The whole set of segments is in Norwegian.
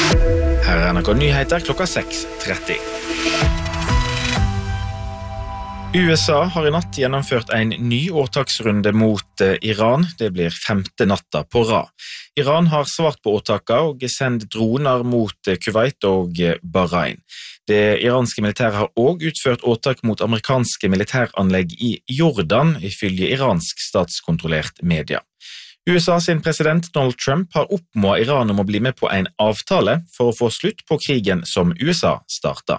Her NRK Nyheter klokka 6:30. USA har I natt gjennomført en ny åtaksrunde mot Iran. Det blir 5. natta på rad. Iran har svart på åtaket og sendt droner mot Kuwait og Bahrain. Det iranske militæret har også utført åtak mot amerikanske militæranlegg I Jordan, ifølge iransk statskontrollert media. USA sin president Donald Trump har oppfordret Iran om å bli med på en avtale for å få slutt på krigen som USA startet.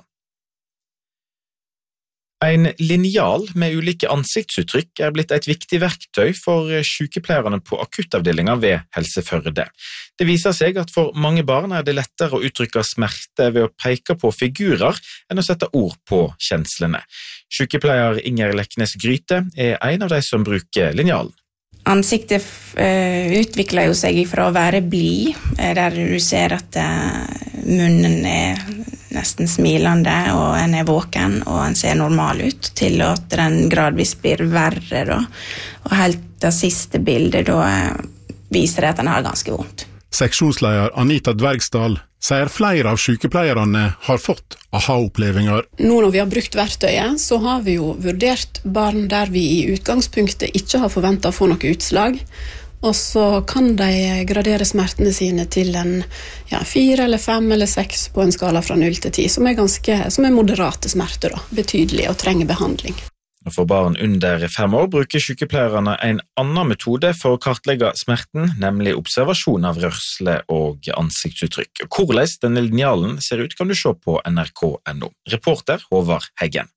En linjal med ulike ansiktsuttrykk blitt et viktig verktøy for sykepleierne på akuttavdelinger ved Helse Førde. Det viser seg at for mange barn det lettere å uttrykke smerte ved å peke på figurer enn å sette ord på kjenslene. Sykepleier Inger Leknes Gryte en av de som bruker linjalen. Ansiktet utvikler jo seg fra å være blid, der du ser at munnen nesten smilende, og en våken, og en ser normal ut, til at den gradvis blir verre da. Og helt det siste bildet da viser det at den har ganske vondt. Seksjonsleder Anita Dvergsdal sier flere av sykepleierne har fått aha-opplevelser. Nå når vi har brukt verktøyet, så har vi jo vurdert barn der vi I utgangspunktet ikke har forventet å få noe utslag, og så kan de gradere smertene sine til en 4 eller 5 eller 6 på en skala fra 0 til 10, som moderate smerter, da, betydelig og trenger behandling. For barn under 5 år bruker sykepleierne en annen metode for å kartlegge smerten, nemlig observasjon av rørsle og ansiktsuttrykk. Hvordan denne linjalen ser ut kan du se på nrk.no. Reporter Håvard Heggen.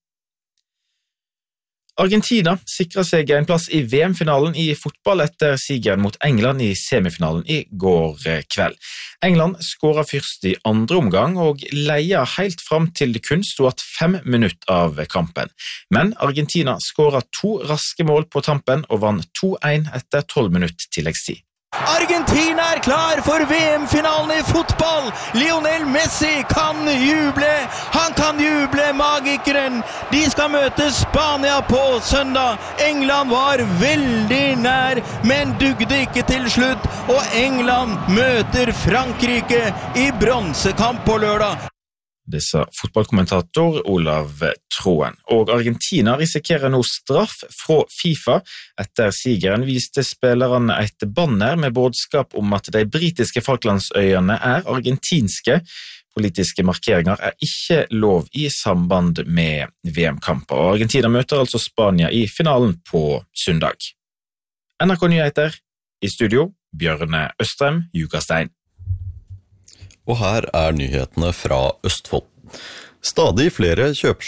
Argentina sikrer seg en plass I VM-finalen I fotball etter sigeren mot England I semifinalen I går kveld. England skåret først I andre omgang og leia helt fram til det kun stod at 5 minutter av kampen. Men Argentina skåret 2 raske mål på tampen og vant 2-1 etter 12 minutter tilleggstid. Argentina klar for VM-finalen I fotball. Lionel Messi kan juble. Han kan juble, magikeren. De skal møte Spania på søndag. England var veldig nær, men dugde ikke til slutt. Og England møter Frankrike I bronsekamp på lørdag. Det sa fotballkommentator Olav Tråen. Og Argentina risikerer nå straff fra FIFA. Etter sigeren viste spillerne et banner med budskap om at de britiske Falklandsøyene argentinske. Politiske markeringer ikke lov I samband med VM-kamper. Argentina møter altså Spania I finalen på søndag. NRK Nyheter I studio, Bjørne Østrem, Jukastein. Og her nyhetene fra Østfold. Stadig flere kjøper